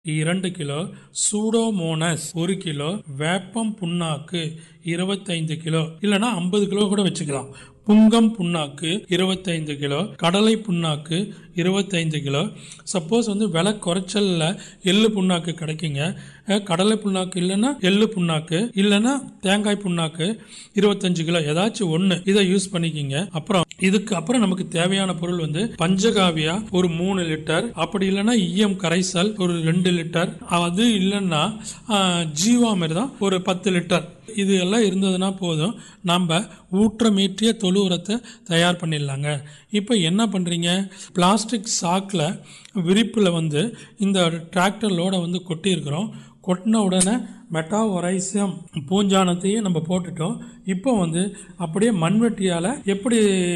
2 kilo, Pseudomonas 1 kilo, வேப்பம் புண்ணாக்கு 25 kilo, இல்லனா 50 கிலோ கூட வச்சுக்கலாம். புங்கம் புண்ணாக்கு 25 கிலோ, கடலை புண்ணாக்கு 25 கிலோ. சப்போஸ் விலை குறைச்சல்ல எள்ளு புண்ணாக்கு கிடைக்குங்க. கடலை புண்ணாக்கு இல்லைன்னா எள்ளு புண்ணாக்கு இல்லைன்னா தேங்காய் புண்ணாக்கு 25 கிலோ, ஏதாச்சும் ஒன்று இதை யூஸ் பண்ணிக்கிங்க. அப்புறம் நமக்கு தேவையான பொருள் பஞ்சகாவியா ஒரு 3 லிட்டர், அப்படி இல்லைன்னா ஈயம் கரைசல் ஒரு 2 லிட்டர், அது இல்லைன்னா ஜீவாமிர்தம் ஒரு 10 லிட்டர். இது எல்லாம் இருந்ததுன்னா போதும், நம்ம ஊற்றமேற்றிய தொழு உரத்தை தயார் பண்ணிடலாங்க. இப்போ என்ன பண்ணுறீங்க, பிளாஸ்டிக் சாக்கில் விரிப்பில் இந்த டிராக்டர் லோடை கொட்டியிருக்கிறோம். கொட்டின உடனே மெட்டாவரைசியம் பூஞ்சானத்தையும் நம்ம போட்டுட்டோம். இப்போ அப்படியே மண்வெட்டியால் எப்படி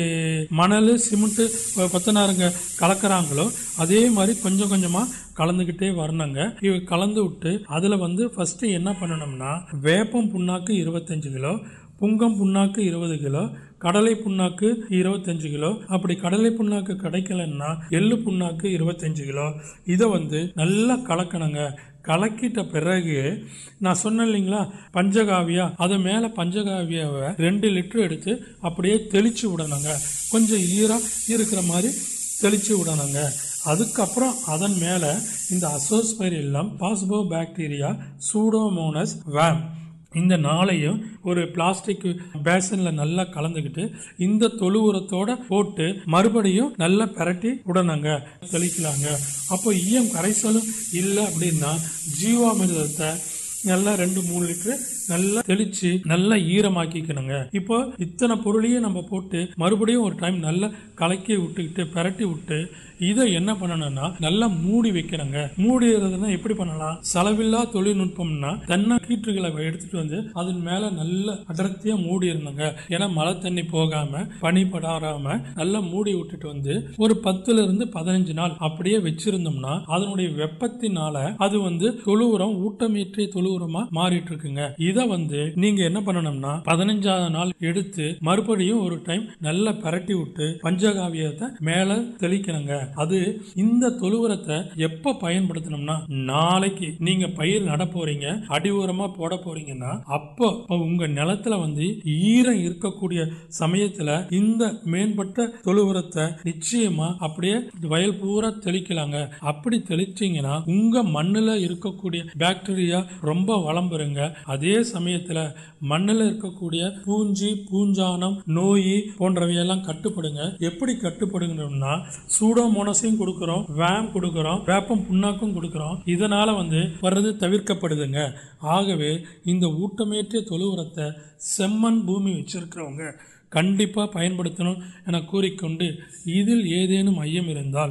மணல் சிமெண்ட்டு கொத்தனாருங்க கலக்கிறாங்களோ அதே மாதிரி கொஞ்சம் கொஞ்சமாக கலந்துக்கிட்டே வரணுங்க. இவ கலந்து விட்டு அதில் ஃபஸ்ட்டு என்ன பண்ணணும்னா, வேப்பம் புண்ணாக்கு 25 கிலோ, புங்கம் புண்ணாக்கு 20 கிலோ, கடலை புண்ணாக்கு 25 கிலோ, அப்படி கடலை புண்ணாக்கு கிடைக்கலன்னா எள்ளு புண்ணாக்கு 25 கிலோ. இதை நல்லா கலக்கணுங்க. கலக்கிட்ட பிறகு நான் சொன்னேன் இல்லைங்களா பஞ்சகாவியா, அது மேலே பஞ்சகாவியாவை 2 லிட்டர் எடுத்து அப்படியே தெளிச்சு விடணுங்க. கொஞ்சம் ஈரம் இருக்கிற மாதிரி தெளிச்சு விடணுங்க. அதுக்கப்புறம் அதன் மேலே இந்த அசோஸ்பைரில்லம், பாஸ்போபாக்டீரியா, சூடோமோனஸ், வேம் இந்த 4ஐயும் ஒரு பிளாஸ்டிக் பேசனில் நல்லா கலந்துக்கிட்டு இந்த தொழு உரத்தோட போட்டு மறுபடியும் நல்லா பிரட்டி விடணுங்க, தெளிக்கலாங்க. அப்போ ஈயம் கரைசலும் இல்லை அப்படின்னா ஜீவாமிர்தத்தை நல்லா 2-3 லிட்டர் நல்லா தெளிச்சு நல்லா ஈரமாக்கிக்கணுங்க. இப்போ இத்தனை பொருளையும் நம்ம போட்டு மறுபடியும் ஒரு டைம் நல்லா கலக்கி விட்டுக்கிட்டு பிரட்டி விட்டு இதை என்ன பண்ணணும்னா நல்லா மூடி வைக்கணுங்க. மூடிறதுன்னா எப்படி பண்ணலாம், செலவில்லா தொழில்நுட்பம்னா தென்னை கீற்றுகளை எடுத்துட்டு அதன் மேல நல்ல அடர்த்தியா மூடி இருந்தங்க. ஏன்னா மழை தண்ணி போகாம பனி படாராம நல்லா மூடி விட்டுட்டு ஒரு 10 இருந்து 15 நாள் அப்படியே வச்சிருந்தோம்னா அதனுடைய வெப்பத்தினால அது தொழு உரம் ஊட்டமேற்றிய தொழு உரமா மாறிட்டு இருக்குங்க. இதை நீங்க என்ன பண்ணணும்னா 15ஆவது நாள் எடுத்து மறுபடியும் ஒரு டைம் நல்லா பரட்டி விட்டு பஞ்சகாவியத்தை மேல தெளிக்கணுங்க. அது இந்த தொழு உரத்தை எப்ப பயன்படுத்தணும்னா, நாளைக்கு நீங்க பயிர் நட போறீங்க, அடி உரமா போட போறீங்கன்னா அப்போ உங்க நிலத்துல ஈரம் இருக்கக்கூடிய சமயத்துல இந்த மேம்பட்ட தொழு உரத்தை நிச்சயமா அப்படியே வயல் பூரா தெளிக்கலாங்க. அப்படி தெளிச்சீங்கன்னா உங்க மண்ணுல இருக்கக்கூடிய பாக்டீரியா ரொம்ப வளம் பெறுங்க. அதே சமயத்துல மண்ணுல இருக்கக்கூடிய பூஞ்சி பூஞ்சானம் நோய் போன்றவையெல்லாம் கட்டுப்படுங்க. எப்படி கட்டுப்படுங்கன்னா சூடோமோனஸையும் கொடுக்கிறோம், வேம் கொடுக்கிறோம், வேப்பம் புண்ணாக்கும் கொடுக்கிறோம். இதனால வர்றது தவிர்க்கப்படுதுங்க. ஆகவே இந்த ஊட்டமேற்றிய தொழு உரத்தை செம்மண் பூமி வச்சிருக்கிறவங்க கண்டிப்பா பயன்படுத்தணும் என கூறிக்கொண்டு, இதில் ஏதேனும் ஐயம் இருந்தால்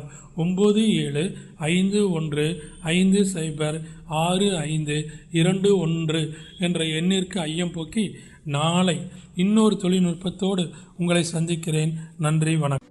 9751506521 என்ற எண்ணிற்கு ஐயம் போக்கி நாளை இன்னொரு தொழில்நுட்பத்தோடு உங்களை சந்திக்கிறேன். நன்றி, வணக்கம்.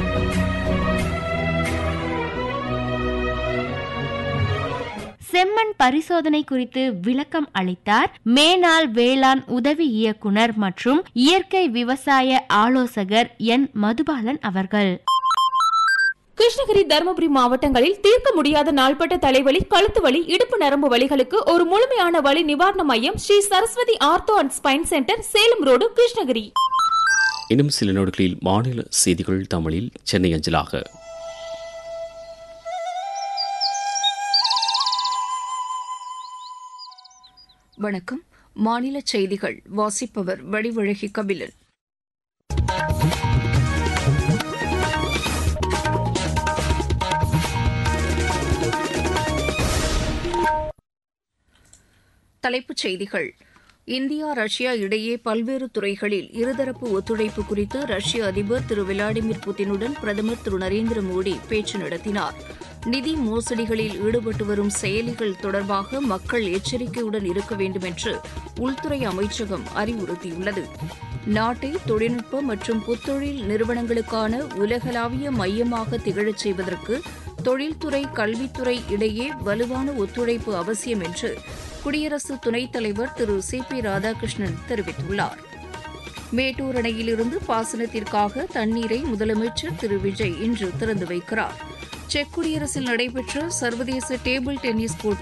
செம்மண் பரிசோதனை குறித்து விளக்கம் அளித்தார் மேனாள் வேளாண் உதவி இயக்குனர் மற்றும் இயற்கை விவசாய ஆலோசகர் என் மதுபாலன் அவர்கள். கிருஷ்ணகிரி, தருமபுரி மாவட்டங்களில் தீர்க்க முடியாத நாள்பட்ட தலைவலி, கழுத்து வலி, இடுப்பு நரம்பு வலிகளுக்கு ஒரு முழுமையான வலி நிவாரண மையம் Sri Saraswati ortho and spine centre, Salem road, Krishnagiri. இன்னும் சில நொடிகளில் மாநில செய்திகள் தமிழில் சென்னை அஞ்சலாக. வணக்கம். மாநில செய்திகள் வாசிப்பவர் வடிவழகி கபிலன். தலைப்புச் செய்திகள். இந்தியா ரஷ்யா இடையே பல்வேறு துறைகளில் இருதரப்பு ஒத்துழைப்பு குறித்து ரஷ்ய அதிபர் திரு விளாடிமிர் புதினுடன் பிரதமர் திரு நரேந்திர மோடி பேச்சு நடத்தினார். நிதி மோசடிகளில் ஈடுபட்டு வரும் செயலிகள் தொடர்பாக மக்கள் எச்சரிக்கையுடன் இருக்க வேண்டும் என்று உள்துறை அமைச்சகம் அறிவுறுத்தியுள்ளது. நாட்டை தொழில்நுட்ப மற்றும் புத்தொழில் நிறுவனங்களுக்கான உலகளாவிய மையமாக திகழச் செய்வதற்கு தொழில்துறை, கல்வித்துறை இடையே வலுவான ஒத்துழைப்பு அவசியம் என்று குடியரசு துணைத் தலைவர் திரு சி.பி. ராதாகிருஷ்ணன் தெரிவித்துள்ளார். மேட்டூர் அணையிலிருந்து பாசனத்திற்காக தண்ணீரை முதலமைச்சர் திரு விஜய் இன்று திறந்து வைக்கிறார். செக் குடியரசில் நடைபெற்ற சர்வதேச டேபிள் டென்னிஸ் போட்டி